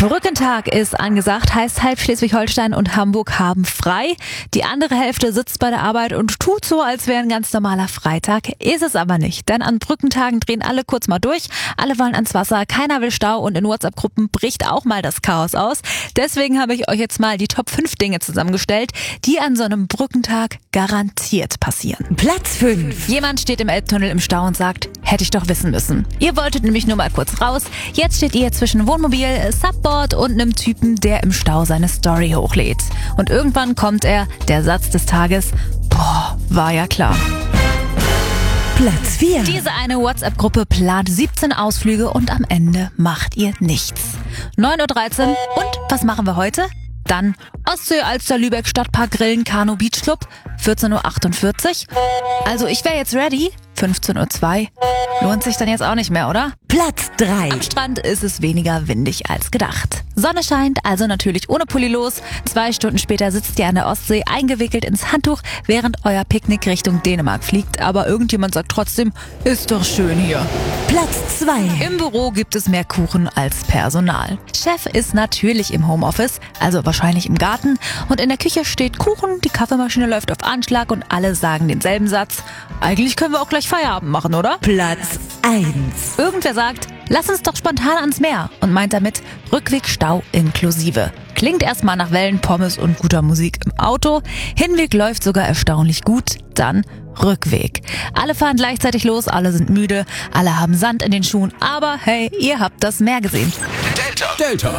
Brückentag ist angesagt, heißt halb Schleswig-Holstein und Hamburg haben frei. Die andere Hälfte sitzt bei der Arbeit und tut so, als wäre ein ganz normaler Freitag. Ist es aber nicht, denn an Brückentagen drehen alle kurz mal durch. Alle wollen ans Wasser, keiner will Stau und in WhatsApp-Gruppen bricht auch mal das Chaos aus. Deswegen habe ich euch jetzt mal die Top 5 Dinge zusammengestellt, die an so einem Brückentag garantiert passieren. Platz 5. Jemand steht im Elbtunnel im Stau und sagt, hätte ich doch wissen müssen. Ihr wolltet nämlich nur mal kurz raus. Jetzt steht ihr zwischen Wohnmobil, Subboard und einem Typen, der im Stau seine Story hochlädt. Und irgendwann kommt der Satz des Tages, boah, war ja klar. Platz 4. Diese eine WhatsApp-Gruppe plant 17 Ausflüge und am Ende macht ihr nichts. 9:13 Uhr und was machen wir heute? Dann Ostsee, Alster, Lübeck, Stadtpark, Grillen, Kanu, Beach Club, 14:48 Uhr. Also ich wäre jetzt ready, 15:02 Uhr. Lohnt sich dann jetzt auch nicht mehr, oder? Platz 3. Am Strand ist es weniger windig als gedacht. Sonne scheint, also natürlich ohne Pulli los. 2 Stunden später sitzt ihr an der Ostsee, eingewickelt ins Handtuch, während euer Picknick Richtung Dänemark fliegt. Aber irgendjemand sagt trotzdem, ist doch schön hier. Platz 2. Im Büro gibt es mehr Kuchen als Personal. Chef ist natürlich im Homeoffice, also wahrscheinlich im Garten. Und in der Küche steht Kuchen, die Kaffeemaschine läuft auf Anschlag und alle sagen denselben Satz. Eigentlich können wir auch gleich Feierabend machen, oder? Platz 1. Irgendwer sagt, lass uns doch spontan ans Meer und meint damit Rückwegstau inklusive. Klingt erstmal nach Wellen, Pommes und guter Musik im Auto. Hinweg läuft sogar erstaunlich gut. Dann Rückweg. Alle fahren gleichzeitig los, alle sind müde, alle haben Sand in den Schuhen. Aber hey, ihr habt das Meer gesehen. Delta.